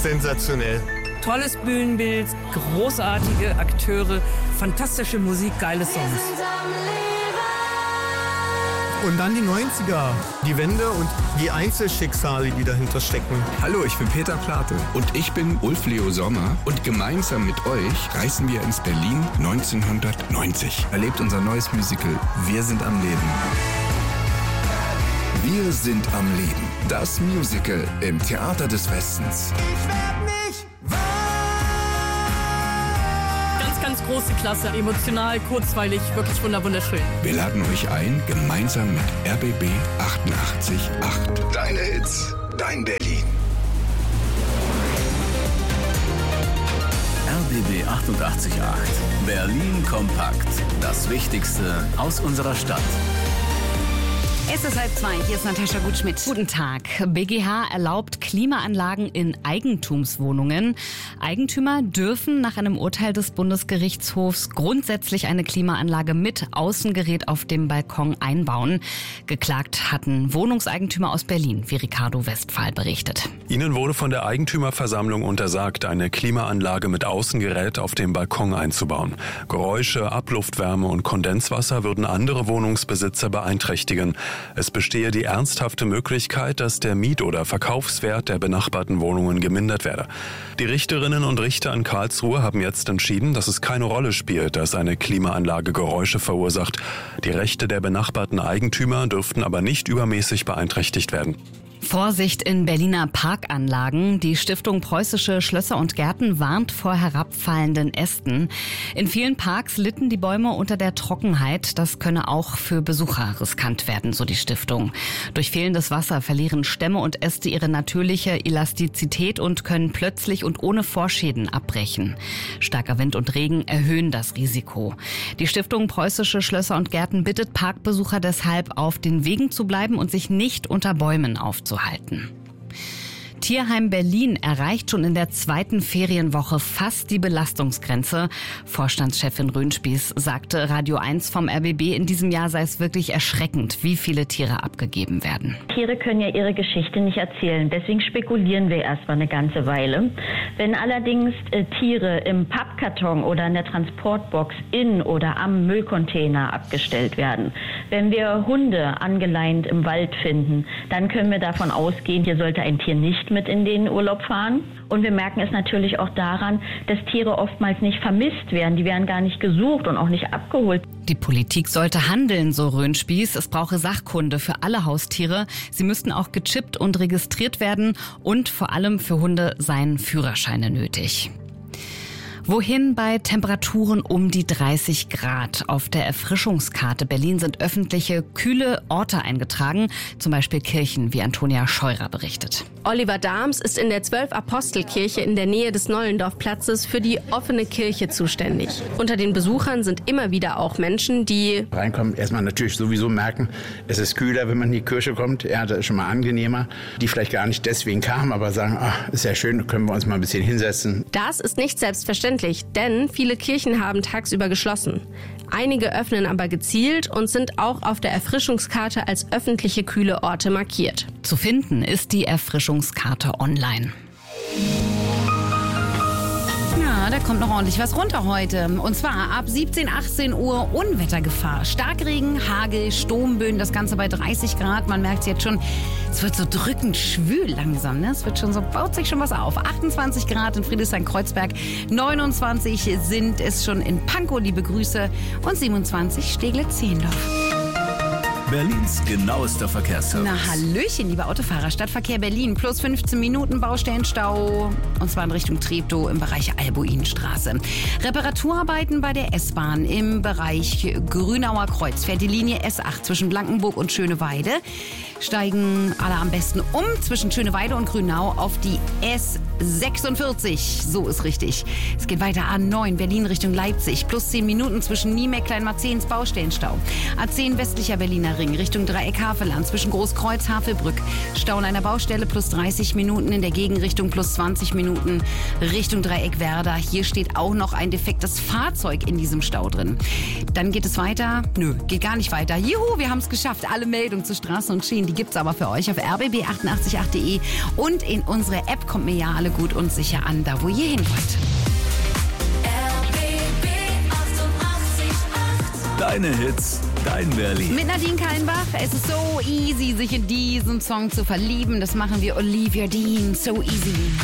sensationell. Tolles Bühnenbild, großartige Akteure, fantastische Musik, geile Songs. Und dann die 90er, die Wende und die Einzelschicksale, die dahinter stecken. Hallo, ich bin Peter Plate. Und ich bin Ulf Leo Sommer. Und gemeinsam mit euch reisen wir ins Berlin 1990. Erlebt unser neues Musical Wir sind am Leben. Wir sind am Leben. Das Musical im Theater des Westens. Ich werd nicht wahr. Ganz große Klasse, emotional, kurzweilig, wirklich wunderschön. Wir laden euch ein, gemeinsam mit RBB 88.8. Deine Hits, dein Berlin. RBB 88.8. Berlin kompakt. Das Wichtigste aus unserer Stadt. Es ist 1:30, hier ist Natascha Gutschmidt. Guten Tag. BGH erlaubt Klimaanlagen in Eigentumswohnungen. Eigentümer dürfen nach einem Urteil des Bundesgerichtshofs grundsätzlich eine Klimaanlage mit Außengerät auf dem Balkon einbauen. Geklagt hatten Wohnungseigentümer aus Berlin, wie Ricardo Westphal berichtet. Ihnen wurde von der Eigentümerversammlung untersagt, eine Klimaanlage mit Außengerät auf dem Balkon einzubauen. Geräusche, Abluftvärme und Kondenswasser würden andere Wohnungsbesitzer beeinträchtigen. Es bestehe die ernsthafte Möglichkeit, dass der Miet- oder Verkaufswert der benachbarten Wohnungen gemindert werde. Die Richterinnen und Richter in Karlsruhe haben jetzt entschieden, dass es keine Rolle spielt, dass eine Klimaanlage Geräusche verursacht. Die Rechte der benachbarten Eigentümer dürften aber nicht übermäßig beeinträchtigt werden. Vorsicht in Berliner Parkanlagen. Die Stiftung Preußische Schlösser und Gärten warnt vor herabfallenden Ästen. In vielen Parks litten die Bäume unter der Trockenheit. Das könne auch für Besucher riskant werden, so die Stiftung. Durch fehlendes Wasser verlieren Stämme und Äste ihre natürliche Elastizität und können plötzlich und ohne Vorschäden abbrechen. Starker Wind und Regen erhöhen das Risiko. Die Stiftung Preußische Schlösser und Gärten bittet Parkbesucher deshalb, auf den Wegen zu bleiben und sich nicht unter Bäumen aufzuhalten. Tierheim Berlin erreicht schon in der 2. Ferienwoche fast die Belastungsgrenze. Vorstandschefin Röhnspieß sagte Radio 1 vom RBB, in diesem Jahr sei es wirklich erschreckend, wie viele Tiere abgegeben werden. Tiere können ja ihre Geschichte nicht erzählen, deswegen spekulieren wir erstmal eine ganze Weile. Wenn allerdings Tiere im Pappkarton oder in der Transportbox in oder am Müllcontainer abgestellt werden, wenn wir Hunde angeleint im Wald finden, dann können wir davon ausgehen, hier sollte ein Tier nicht mit in den Urlaub fahren. Und wir merken es natürlich auch daran, dass Tiere oftmals nicht vermisst werden. Die werden gar nicht gesucht und auch nicht abgeholt. Die Politik sollte handeln, so Röhnspieß. Es brauche Sachkunde für alle Haustiere. Sie müssten auch gechippt und registriert werden. Und vor allem für Hunde seien Führerscheine nötig. Wohin bei Temperaturen um die 30 Grad? Auf der Erfrischungskarte Berlin sind öffentliche, kühle Orte eingetragen, zum Beispiel Kirchen, wie Antonia Scheurer berichtet. Oliver Dahms ist in der 12-Apostel-Kirche in der Nähe des Nollendorf-Platzes für die offene Kirche zuständig. Unter den Besuchern sind immer wieder auch Menschen, die reinkommen, erstmal natürlich sowieso merken, es ist kühler, wenn man in die Kirche kommt. Ja, das ist schon mal angenehmer. Die vielleicht gar nicht deswegen kamen, aber sagen, ach, ist ja schön, können wir uns mal ein bisschen hinsetzen. Das ist nicht selbstverständlich, denn viele Kirchen haben tagsüber geschlossen. Einige öffnen aber gezielt und sind auch auf der Erfrischungskarte als öffentliche kühle Orte markiert. Zu finden ist die Erfrischungskarte online. Ja, da kommt noch ordentlich was runter heute. Und zwar ab 17, 18 Uhr Unwettergefahr. Starkregen, Hagel, Sturmböen, das Ganze bei 30 Grad. Man merkt es jetzt schon, es wird so drückend schwül langsam. Ne? Es wird schon so, baut sich schon was auf. 28 Grad in Friedrichshain-Kreuzberg, 29 sind es schon in Pankow, liebe Grüße. Und 27 Steglitz-Zehlendorf. Berlins genauester Verkehrsservice. Na hallöchen, liebe Autofahrer. Stadtverkehr Berlin, plus 15 Minuten Baustellenstau. Und zwar in Richtung Treptow im Bereich Albuinstraße. Reparaturarbeiten bei der S-Bahn im Bereich Grünauer Kreuz. Fährt die Linie S8 zwischen Blankenburg und Schöneweide. Steigen alle am besten um zwischen Schöneweide und Grünau auf die S46. So ist richtig. Es geht weiter A9 Berlin Richtung Leipzig. Plus 10 Minuten zwischen Niemeck, Kleinmarzehns, Baustellenstau. A10 westlicher Berliner Ring Richtung Dreieck Havelland zwischen Großkreuz, Havelbrück. Stau an einer Baustelle plus 30 Minuten in der Gegenrichtung plus 20 Minuten Richtung Dreieck Werder. Hier steht auch noch ein defektes Fahrzeug in diesem Stau drin. Dann geht es weiter. Nö, geht gar nicht weiter. Juhu, wir haben es geschafft. Alle Meldungen zu Straßen und Schienen Die gibt's aber für euch auf rbb888.de und in unsere App. Kommt mir ja alle gut und sicher an, da wo ihr hin wollt. Deine Hits, dein Berlin. Mit Nadine Kallenbach. Es ist so easy, sich in diesen Song zu verlieben. Das machen wir Olivia Dean. So easy.